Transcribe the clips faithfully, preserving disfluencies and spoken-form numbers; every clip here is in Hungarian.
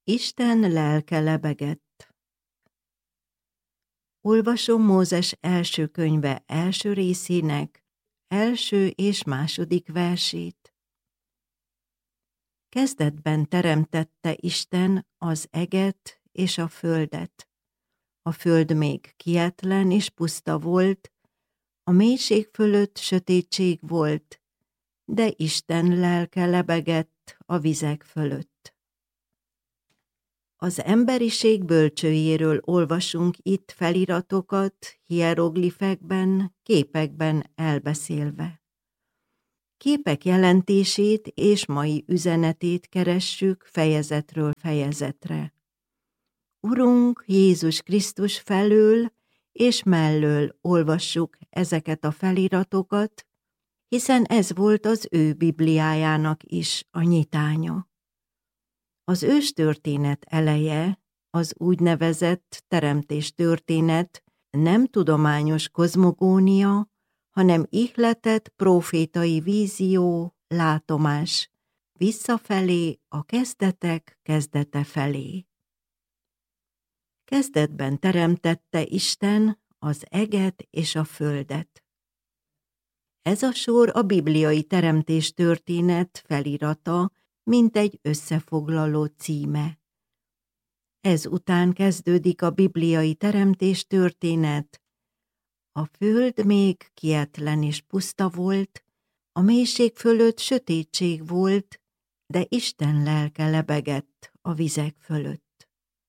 Isten lelke lebegett. Olvasom Mózes első könyve első részének első és második versét. Kezdetben teremtette Isten az eget és a földet. A föld még kietlen és puszta volt, a mélység fölött sötétség volt, de Isten lelke lebegett a vizek fölött. Az emberiség bölcsőjéről olvasunk itt feliratokat, hieroglifekben, képekben elbeszélve. Képek jelentését és mai üzenetét keressük fejezetről fejezetre. Urunk Jézus Krisztus felől és mellől olvassuk ezeket a feliratokat, hiszen ez volt az ő Bibliájának is a nyitánya. Az őstörténet eleje, az úgynevezett teremtéstörténet nem tudományos kozmogónia, hanem ihletett prófétai vízió, látomás, visszafelé a kezdetek kezdete felé. Kezdetben teremtette Isten az eget és a földet. Ez a sor a bibliai teremtéstörténet felirata, mint egy összefoglaló címe. Ezután kezdődik a bibliai teremtéstörténet. A föld még kietlen és puszta volt, a mélység fölött sötétség volt, de Isten lelke lebegett a vizek fölött.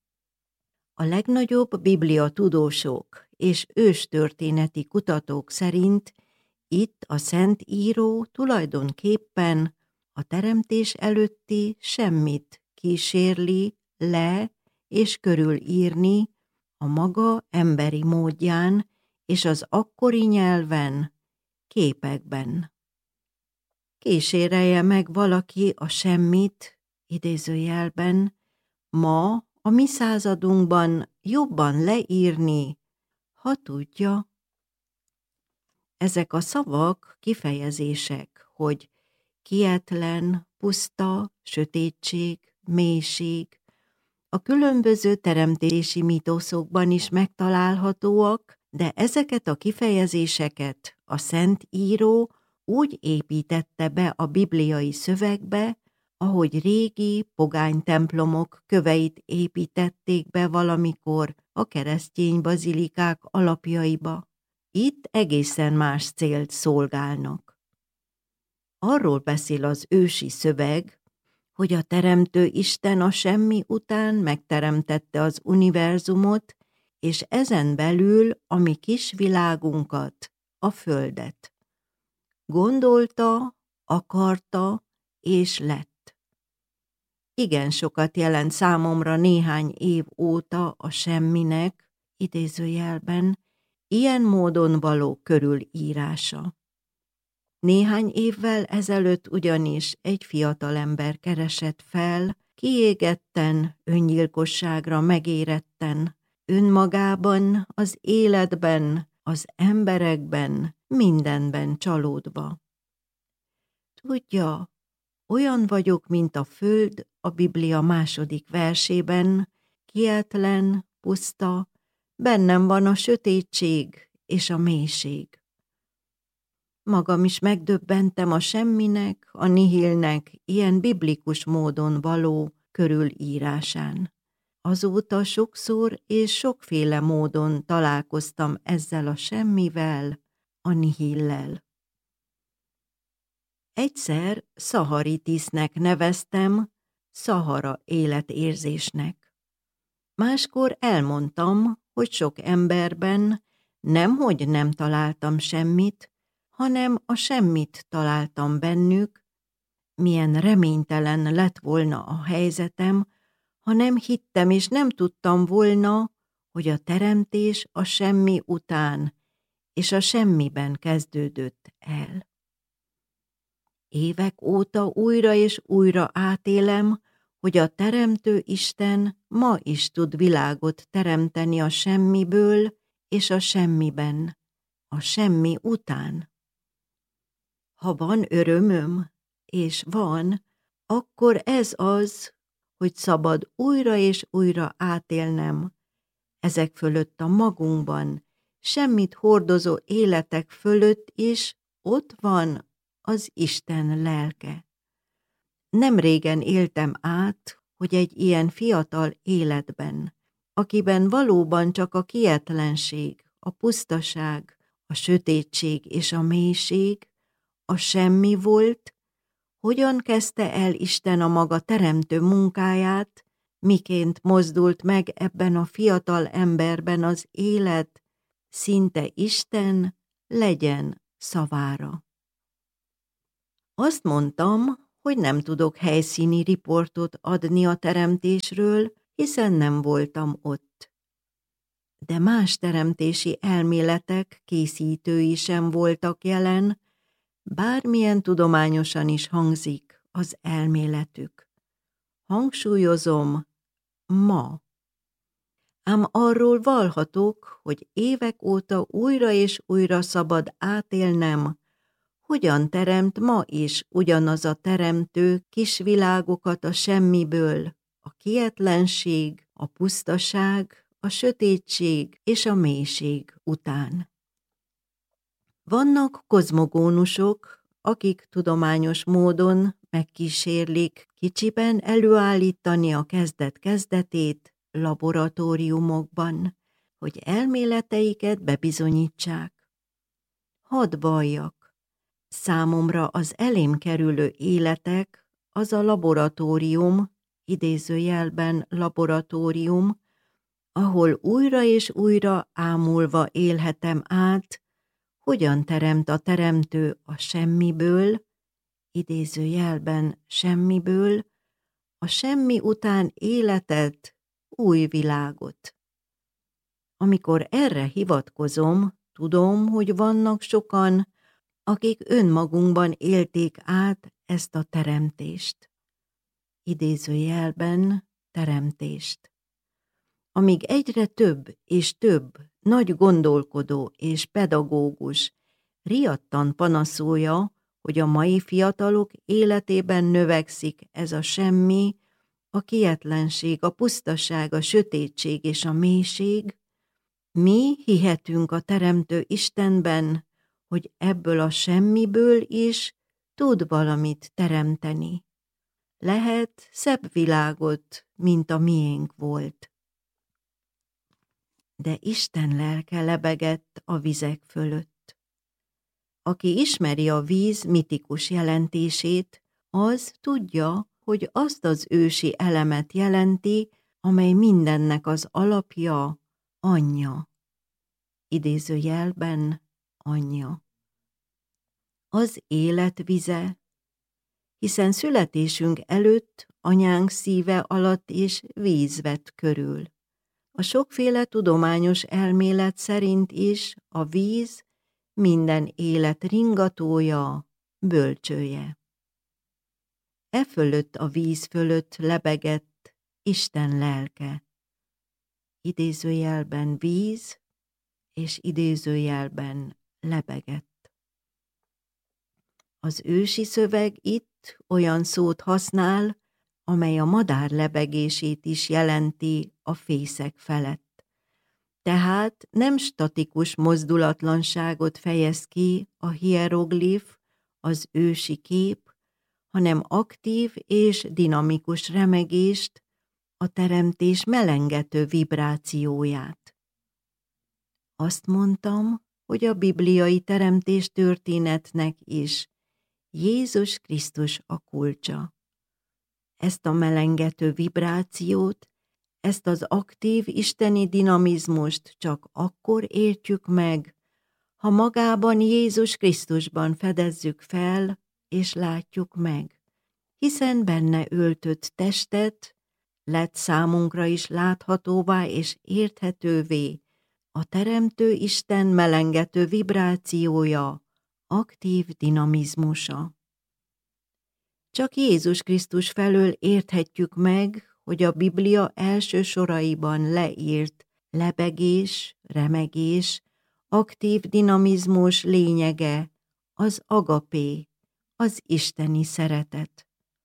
A legnagyobb bibliatudósok és őstörténeti kutatók szerint itt a Szentíró tulajdonképpen a teremtés előtti semmit kísérli le és körülírni a maga emberi módján és az akkori nyelven, képekben. Kísérelje meg valaki a semmit, idézőjelben, ma a mi századunkban jobban leírni, ha tudja. Ezek a szavak kifejezések, hogy kietlen, puszta, sötétség, mélység, a különböző teremtési mítoszokban is megtalálhatóak, de ezeket a kifejezéseket a Szentíró úgy építette be a bibliai szövegbe, ahogy régi pogány templomok köveit építették be valamikor a keresztény bazilikák alapjaiba. Itt egészen más célt szolgálnak. Arról beszél az ősi szöveg, hogy a teremtő Isten a semmi után megteremtette az univerzumot, és ezen belül a mi kis világunkat, a földet. Gondolta, akarta, és lett. Igen sokat jelent számomra néhány év óta a semminek, idézőjelben, ilyen módon való körülírása. Néhány évvel ezelőtt ugyanis egy fiatalember keresett fel, kiégetten, öngyilkosságra megéretten, önmagában, az életben, az emberekben, mindenben csalódva. Tudja, olyan vagyok, mint a föld a Biblia második versében, kietlen, puszta, bennem van a sötétség és a mélység. Magam is megdöbbentem a semminek, a nihilnek ilyen biblikus módon való körülírásán. Azóta sokszor és sokféle módon találkoztam ezzel a semmivel, a nihillel. Egyszer Szaharitisnek neveztem, Szahara életérzésnek. Máskor elmondtam, hogy sok emberben nemhogy nem találtam semmit, hanem a semmit találtam bennük, milyen reménytelen lett volna a helyzetem, ha nem hittem és nem tudtam volna, hogy a teremtés a semmi után és a semmiben kezdődött el. Évek óta újra és újra átélem, hogy a teremtő Isten ma is tud világot teremteni a semmiből és a semmiben, a semmi után. Ha van örömöm, és van, akkor ez az, hogy szabad újra és újra átélnem ezek fölött a magunkban, semmit hordozó életek fölött is ott van az Isten lelke. Nem régen éltem át, hogy egy ilyen fiatal életben, akiben valóban csak a kijetlenség, a pusztaság, a sötétség és a mélység, a semmi volt, hogyan kezdte el Isten a maga teremtő munkáját, miként mozdult meg ebben a fiatal emberben az élet, szinte Isten legyen szavára. Azt mondtam, hogy nem tudok helyszíni riportot adni a teremtésről, hiszen nem voltam ott. De más teremtési elméletek készítői sem voltak jelen, bármilyen tudományosan is hangzik az elméletük. Hangsúlyozom, ma. Ám arról vallhatok, hogy évek óta újra és újra szabad átélnem, hogyan teremt ma is ugyanaz a teremtő kis világokat a semmiből, a kijetlenség, a pusztaság, a sötétség és a mélység után. Vannak kozmogónusok, akik tudományos módon megkísérlik kicsiben előállítani a kezdet-kezdetét laboratóriumokban, hogy elméleteiket bebizonyítsák. Hadd valljak, számomra az elém kerülő életek az a laboratórium, idézőjelben laboratórium, ahol újra és újra ámulva élhetem át, hogyan teremt a teremtő a semmiből, idézőjelben semmiből, a semmi után életet, új világot. Amikor erre hivatkozom, tudom, hogy vannak sokan, akik önmagunkban élték át ezt a teremtést. Idézőjelben teremtést. Amíg egyre több és több nagy gondolkodó és pedagógus riadtan panaszolja, hogy a mai fiatalok életében növekszik ez a semmi, a kijetlenség, a pusztaság, a sötétség és a mélység, mi hihetünk a teremtő Istenben, hogy ebből a semmiből is tud valamit teremteni. Lehet szebb világot, mint a miénk volt. De Isten lelke lebegett a vizek fölött. Aki ismeri a víz mitikus jelentését, az tudja, hogy azt az ősi elemet jelenti, amely mindennek az alapja, anyja. Idézőjelben anyja. Az élet vize, hiszen születésünk előtt anyánk szíve alatt is víz vett körül. A sokféle tudományos elmélet szerint is a víz minden élet ringatója, bölcsője. E fölött a víz fölött lebegett Isten lelke. Idézőjelben víz, és idézőjelben lebegett. Az ősi szöveg itt olyan szót használ, amely a madár lebegését is jelenti a fészek felett. Tehát nem statikus mozdulatlanságot fejez ki a hieroglif, az ősi kép, hanem aktív és dinamikus remegést, a teremtés melengető vibrációját. Azt mondtam, hogy a bibliai teremtés történetnek is Jézus Krisztus a kulcsa. Ezt a melengető vibrációt, ezt az aktív isteni dinamizmust csak akkor értjük meg, ha magában Jézus Krisztusban fedezzük fel és látjuk meg, hiszen benne öltött testet lett számunkra is láthatóvá és érthetővé a Teremtő Isten melengető vibrációja, aktív dinamizmusa. Csak Jézus Krisztus felől érthetjük meg, hogy a Biblia első soraiban leírt lebegés, remegés, aktív dinamizmus lényege az agapé, az isteni szeretet.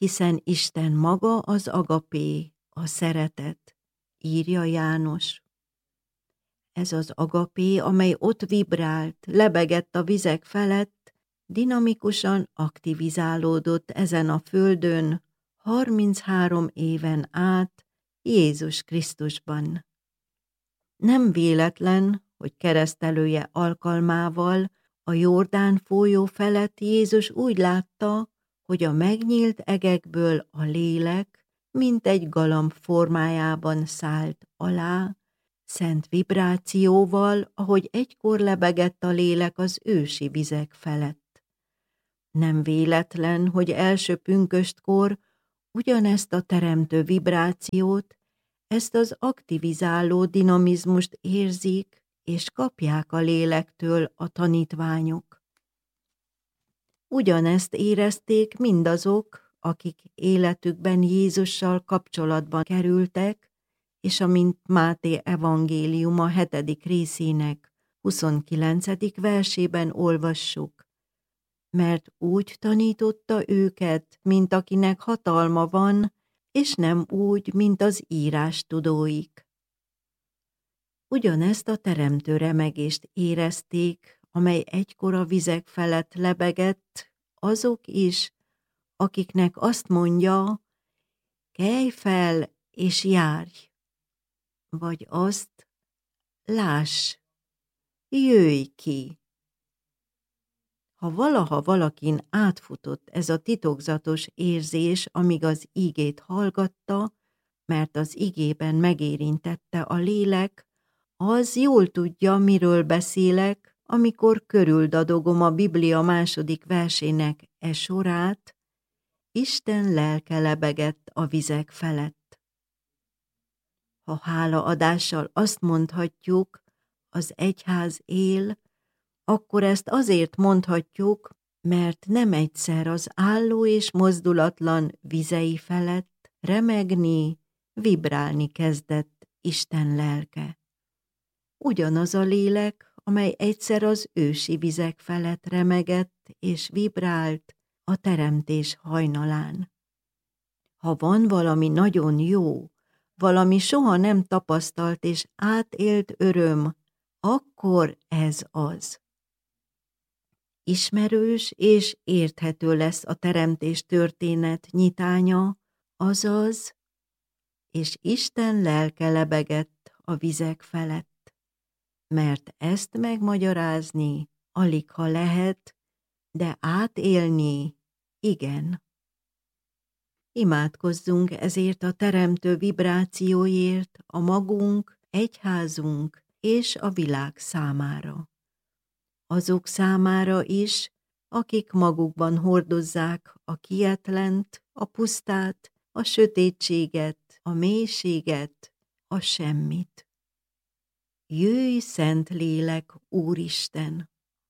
hiszen Isten maga az agapé, a szeretet, írja János. Ez az agapé, amely ott vibrált, lebegett a vizek felett, dinamikusan aktivizálódott ezen a földön harminchárom éven át Jézus Krisztusban. Nem véletlen, hogy keresztelője alkalmával a Jordán folyó felett Jézus úgy látta, hogy a megnyílt egekből a lélek, mint egy galamb formájában szállt alá, szent vibrációval, ahogy egykor lebegett a lélek az ősi vizek felett. Nem véletlen, hogy első pünköstkor ugyanezt a teremtő vibrációt, ezt az aktivizáló dinamizmust érzik és kapják a lélektől a tanítványok. Ugyanezt érezték mindazok, akik életükben Jézussal kapcsolatban kerültek, és amint Máté evangéliuma hetedik részének huszonkilencedik versében olvassuk, mert úgy tanította őket, mint akinek hatalma van, és nem úgy, mint az írástudóik. Ugyanezt a teremtő remegést érezték, amely egykor a vizek felett lebegett, azok is, akiknek azt mondja, kelj fel és járj, vagy azt, láss, jöjj ki. Ha valaha valakin átfutott ez a titokzatos érzés, amíg az ígét hallgatta, mert az igében megérintette a lélek, az jól tudja, miről beszélek, amikor körüldadogom a Biblia második versének e sorát, Isten lelke lebegett a vizek felett. Ha hálaadással azt mondhatjuk, az egyház él, akkor ezt azért mondhatjuk, mert nem egyszer az álló és mozdulatlan vizei felett remegni, vibrálni kezdett Isten lelke. Ugyanaz a lélek, amely egyszer az ősi vizek felett remegett és vibrált a teremtés hajnalán. Ha van valami nagyon jó, valami soha nem tapasztalt és átélt öröm, akkor ez az. Ismerős és érthető lesz a teremtés történet nyitánya, azaz, és Isten lelke lebegett a vizek felett, mert ezt megmagyarázni aligha lehet, de átélni igen. Imádkozzunk ezért a teremtő vibrációért, a magunk, egyházunk és a világ számára. Azok számára is, akik magukban hordozzák a kijetlent, a pusztát, a sötétséget, a mélységet, a semmit. Jöjj, Szent Lélek, Úristen!